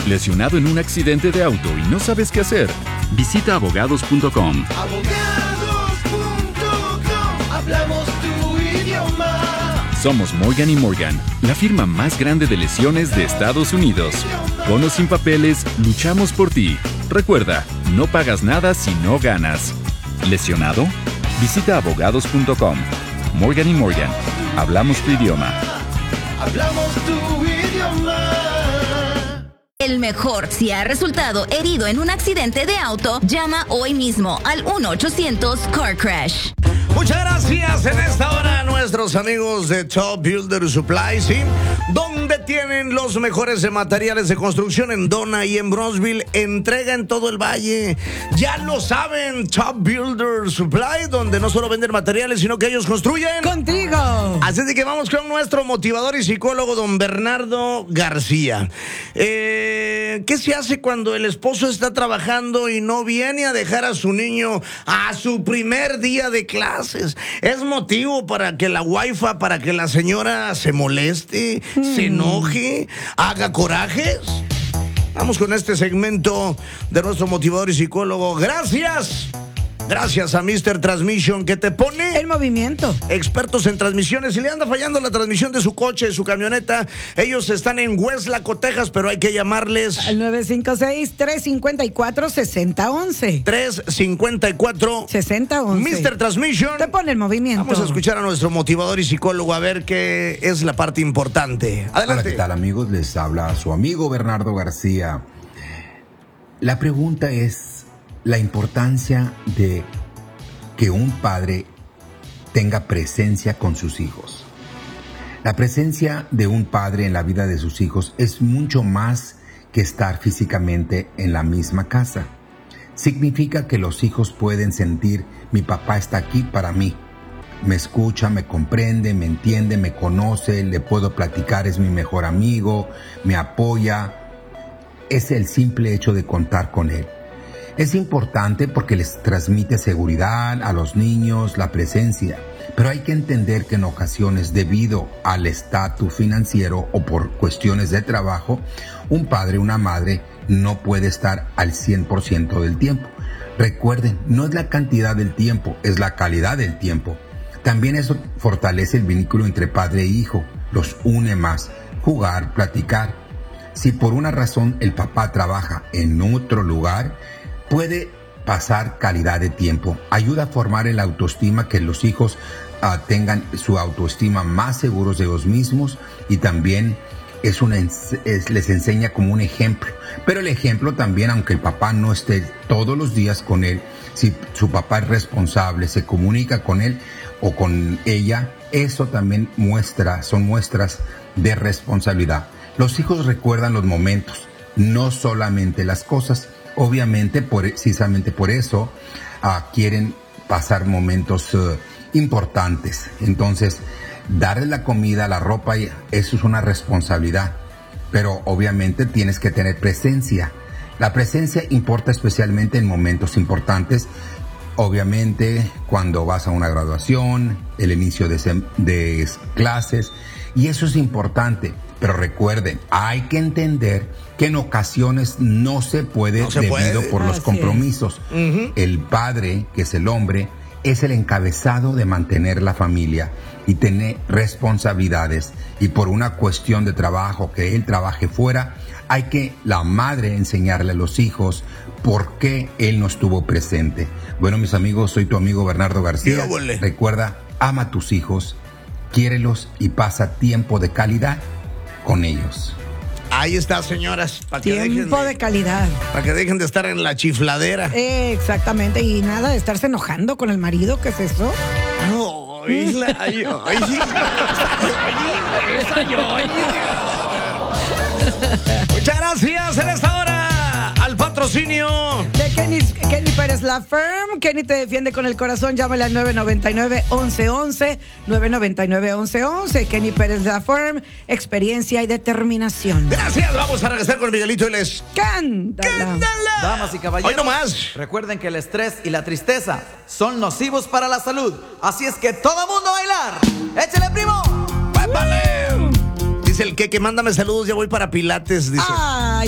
¿Lesionado en un accidente de auto y no sabes qué hacer? Visita abogados.com. Abogados.com, hablamos tu idioma. Somos Morgan & Morgan, la firma más grande de lesiones de Estados Unidos. Con o sin papeles, luchamos por ti. Recuerda, no pagas nada si no ganas. ¿Lesionado? Visita abogados.com. Morgan & Morgan, hablamos tu idioma. Hablamos tu idioma. El mejor. Si ha resultado herido en un accidente de auto, llama hoy mismo al 1-800 Car Crash. Muchas gracias en esta hora a nuestros amigos de Top Builder Supply, ¿sí? Donde tienen los mejores materiales de construcción en Donna y en Bronzeville. Entrega en todo el valle. Ya lo saben, Top Builder Supply, donde no solo venden materiales, sino que ellos construyen contigo. Así de que vamos con nuestro motivador y psicólogo, don Bernardo García. ¿Qué se hace cuando el esposo está trabajando y no viene a dejar a su niño a su primer día de clases? ¿Es motivo para que la waifa, para que la señora se moleste, se enoje, haga corajes? Vamos con este segmento de nuestro motivador y psicólogo. Gracias a Mr. Transmission, que te pone el movimiento. Expertos en transmisiones. Si le anda fallando la transmisión de su coche, de su camioneta, ellos están en Weslaco, Texas, pero hay que llamarles al 956-354-6011. 354-6011. Mr. Transmission te pone el movimiento. Vamos a escuchar a nuestro motivador y psicólogo a ver qué es la parte importante. Adelante. Hola, ¿qué tal, amigos? Les habla su amigo Bernardo García. La pregunta es la importancia de que un padre tenga presencia con sus hijos. La presencia de un padre en la vida de sus hijos es mucho más que estar físicamente en la misma casa. Significa que los hijos pueden sentir: mi papá está aquí para mí. Me escucha, me comprende, me entiende, me conoce, le puedo platicar, es mi mejor amigo, me apoya. Es el simple hecho de contar con él. Es importante porque les transmite seguridad a los niños, la presencia. Pero hay que entender que en ocasiones, debido al estatus financiero o por cuestiones de trabajo, un padre o una madre no puede estar al 100% del tiempo. Recuerden, no es la cantidad del tiempo, es la calidad del tiempo. También eso fortalece el vínculo entre padre e hijo, los une más, jugar, platicar. Si por una razón el papá trabaja en otro lugar, puede pasar calidad de tiempo. Ayuda a formar el autoestima, que los hijos tengan su autoestima más seguros de ellos mismos, y también les enseña como un ejemplo. Pero el ejemplo también, aunque el papá no esté todos los días con él, si su papá es responsable, se comunica con él o con ella, eso también son muestras de responsabilidad. Los hijos recuerdan los momentos, no solamente las cosas. Obviamente, precisamente por eso, quieren pasar momentos importantes. Entonces, darle la comida, la ropa, eso es una responsabilidad. Pero obviamente tienes que tener presencia. La presencia importa especialmente en momentos importantes. Obviamente, cuando vas a una graduación, el inicio de clases, y eso es importante. Pero recuerden, hay que entender que en ocasiones no se puede debido por los compromisos. El padre, que es el hombre, es el encabezado de mantener la familia y tener responsabilidades. Y por una cuestión de trabajo, que él trabaje fuera, hay que la madre enseñarle a los hijos por qué él no estuvo presente. Bueno, mis amigos, soy tu amigo Bernardo García. Recuerda, ama a tus hijos, quiérelos y pasa tiempo de calidad con ellos. Ahí está, señoras. Tiempo de calidad. Para que dejen de estar en la chifladera. Exactamente. Y nada de estarse enojando con el marido. ¿Qué es eso? No, muchas gracias en esta hora al patrocinio de Kenny Pérez La Firm. Kenny te defiende con el corazón. Llámale al 999-1111. 999-1111. Kenny Pérez La Firm. Experiencia y determinación. Gracias. Vamos a regresar con Miguelito y les cántala. Damas y caballeros, hoy no más. Recuerden que el estrés y la tristeza son nocivos para la salud. Así es que todo mundo a bailar. ¡Échale, primo! ¡Pépale! Dice el que mándame saludos, ya voy para Pilates, dice.